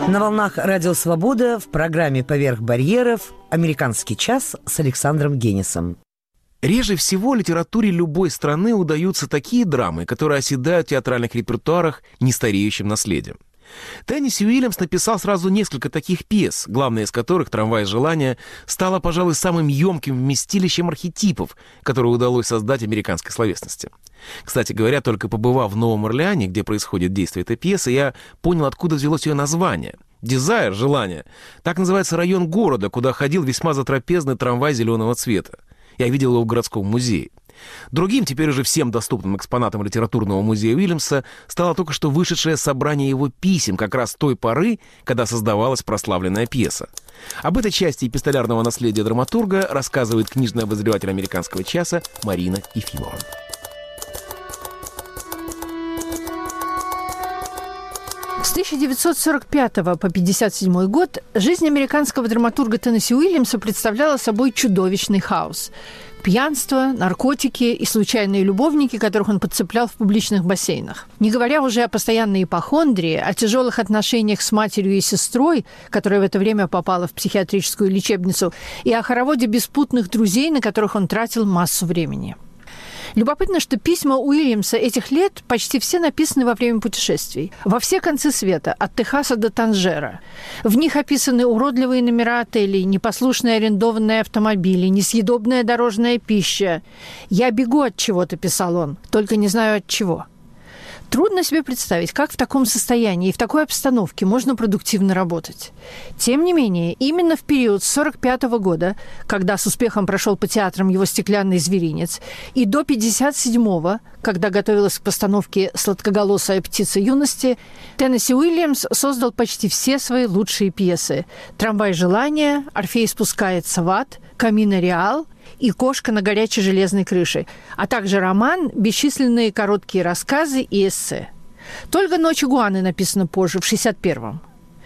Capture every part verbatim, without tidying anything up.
На волнах Радио Свобода в программе «Поверх барьеров» «Американский час» с Александром Генисом. Реже всего литературе любой страны удаются такие драмы, которые оседают в театральных репертуарах нестареющим наследием. Теннесси Уильямс написал сразу несколько таких пьес, главная из которых «Трамвай желания» стала, пожалуй, самым емким вместилищем архетипов, которые удалось создать американской словесности. Кстати говоря, только побывав в Новом Орлеане, где происходит действие этой пьесы, я понял, откуда взялось ее название. «Дизайр» — «желание». Так называется район города, куда ходил весьма затрапезный трамвай зеленого цвета. Я видел его в городском музее. Другим, теперь уже всем доступным экспонатом литературного музея Уильямса стало только что вышедшее собрание его писем как раз той поры, когда создавалась прославленная пьеса. Об этой части эпистолярного наследия драматурга рассказывает книжный обозреватель «Американского часа» Марина Ефимова. С тысяча девятьсот сорок пятого по пятьдесят седьмой год жизнь американского драматурга Теннесси Уильямса представляла собой чудовищный хаос. Пьянство, наркотики и случайные любовники, которых он подцеплял в публичных бассейнах. Не говоря уже о постоянной ипохондрии, о тяжелых отношениях с матерью и сестрой, которая в это время попала в психиатрическую лечебницу, и о хороводе беспутных друзей, на которых он тратил массу времени. Любопытно, что письма Уильямса этих лет почти все написаны во время путешествий. Во все концы света, от Техаса до Танжера. В них описаны уродливые номера отелей, непослушные арендованные автомобили, несъедобная дорожная пища. «Я бегу от чего-то», – писал он, – «только не знаю от чего». Трудно себе представить, как в таком состоянии и в такой обстановке можно продуктивно работать. Тем не менее, именно в период с сорок пятого года, когда с успехом прошел по театрам его «Стеклянный зверинец», и до пятьдесят седьмого, когда готовилась к постановке «Сладкоголосая птица юности», Теннесси Уильямс создал почти все свои лучшие пьесы: «Трамвай желания», «Орфей спускается в ад», «Камино Реал» и «Кошка на горячей железной крыше», а также роман, бесчисленные короткие рассказы и эссе. «Только «Ночь игуаны» написано позже, в шестьдесят первом.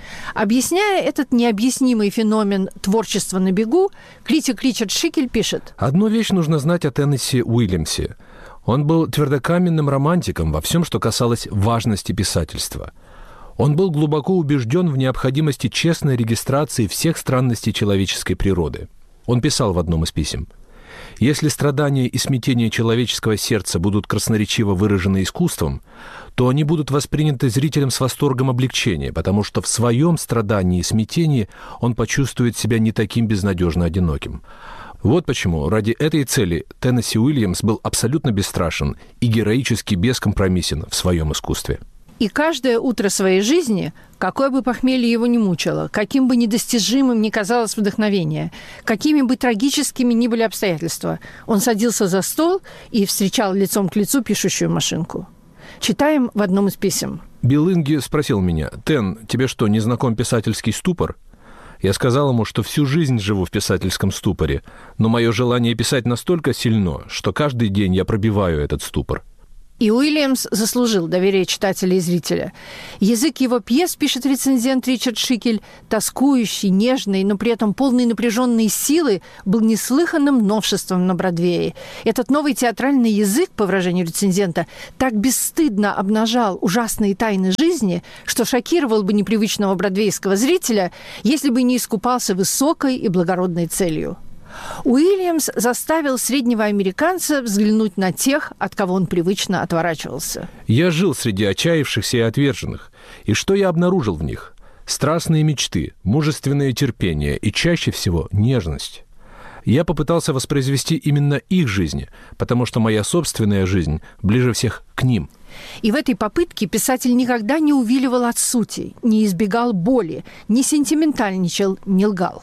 Объясняя этот необъяснимый феномен творчества на бегу, критик Ричард Шикель пишет: «Одну вещь нужно знать о Теннесси Уильямсе. Он был твердокаменным романтиком во всем, что касалось важности писательства. Он был глубоко убежден в необходимости честной регистрации всех странностей человеческой природы. Он писал в одном из писем: «Если страдания и смятения человеческого сердца будут красноречиво выражены искусством, то они будут восприняты зрителем с восторгом облегчения, потому что в своем страдании и смятении он почувствует себя не таким безнадежно одиноким». Вот почему ради этой цели Теннесси Уильямс был абсолютно бесстрашен и героически бескомпромиссен в своем искусстве. И каждое утро своей жизни, какое бы похмелье его ни мучило, каким бы недостижимым ни казалось вдохновение, какими бы трагическими ни были обстоятельства, он садился за стол и встречал лицом к лицу пишущую машинку. Читаем в одном из писем. Билл Инги спросил меня: «Тен, тебе что, не знаком писательский ступор?» Я сказал ему, что всю жизнь живу в писательском ступоре, но мое желание писать настолько сильно, что каждый день я пробиваю этот ступор. И Уильямс заслужил доверие читателя и зрителя. Язык его пьес, пишет рецензент Ричард Шикель, тоскующий, нежный, но при этом полный напряженной силы, был неслыханным новшеством на Бродвее. Этот новый театральный язык, по выражению рецензента, так бесстыдно обнажал ужасные тайны жизни, что шокировал бы непривычного бродвейского зрителя, если бы не искупался высокой и благородной целью. Уильямс заставил среднего американца взглянуть на тех, от кого он привычно отворачивался. «Я жил среди отчаявшихся и отверженных, и что я обнаружил в них? Страстные мечты, мужественное терпение и чаще всего нежность. Я попытался воспроизвести именно их жизни, потому что моя собственная жизнь ближе всех к ним». И в этой попытке писатель никогда не увиливал от сути, не избегал боли, не сентиментальничал, не лгал.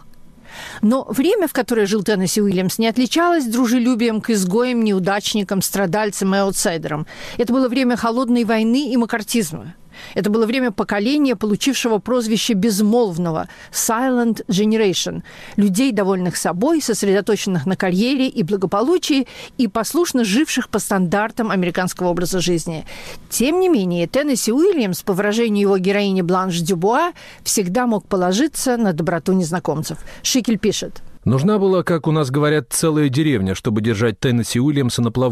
Но время, в которое жил Теннесси Уильямс, не отличалось дружелюбием к изгоям, неудачникам, страдальцам и аутсайдерам. Это было время холодной войны и маккартизма. Это было время поколения, получившего прозвище безмолвного «Silent Generation», людей, довольных собой, сосредоточенных на карьере и благополучии и послушно живших по стандартам американского образа жизни. Тем не менее, Теннесси Уильямс, по выражению его героини Бланш Дюбуа, всегда мог положиться на доброту незнакомцев. Шикель пишет: «Нужна была, как у нас говорят, целая деревня, чтобы держать Теннесси Уильямса на плаву.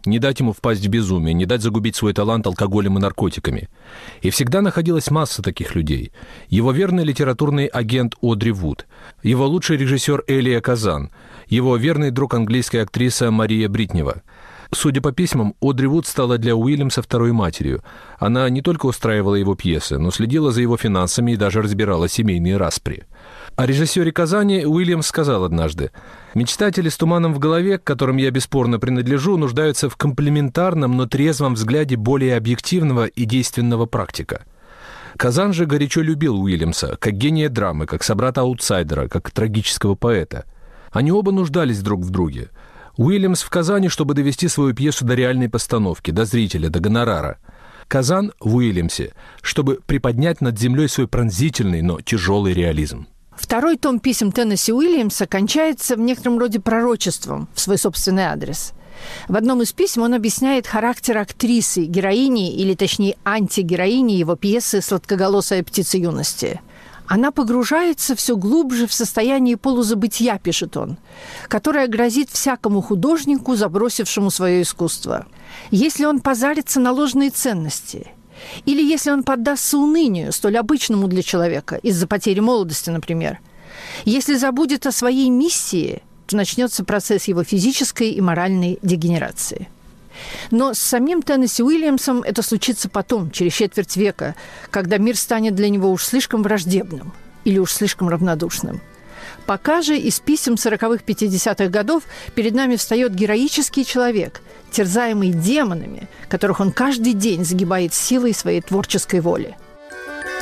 не дать ему впасть в безумие, не дать загубить свой талант алкоголем и наркотиками. И всегда находилась масса таких людей. Его верный литературный агент Одри Вуд, его лучший режиссер Элия Казан, его верный друг английская актриса Мария Бритнева. Судя по письмам, Одри Вуд стала для Уильямса второй матерью. Она не только устраивала его пьесы, но следила за его финансами и даже разбирала семейные распри. О режиссере Казани Уильямс сказал однажды: «Мечтатели с туманом в голове, к которым я бесспорно принадлежу, нуждаются в комплементарном, но трезвом взгляде более объективного и действенного практика». Казан же горячо любил Уильямса, как гения драмы, как собрата-аутсайдера, как трагического поэта. Они оба нуждались друг в друге. Уильямс в Казани, чтобы довести свою пьесу до реальной постановки, до зрителя, до гонорара. Казан в Уильямсе, чтобы приподнять над землей свой пронзительный, но тяжелый реализм. Второй том писем Теннесси Уильямса кончается в некотором роде пророчеством в свой собственный адрес. В одном из писем он объясняет характер актрисы, героини, или точнее антигероини его пьесы «Сладкоголосая птица юности». Она погружается все глубже в состояние полузабытия, пишет он, которое грозит всякому художнику, забросившему свое искусство. Если он позарится на ложные ценности, или если он поддастся унынию, столь обычному для человека, из-за потери молодости, например, если забудет о своей миссии, то начнется процесс его физической и моральной дегенерации. Но с самим Теннесси Уильямсом это случится потом, через четверть века, когда мир станет для него уж слишком враждебным или уж слишком равнодушным. Пока же из писем сороковых-пятидесятых годов перед нами встает героический человек, терзаемый демонами, которых он каждый день загибает силой своей творческой воли.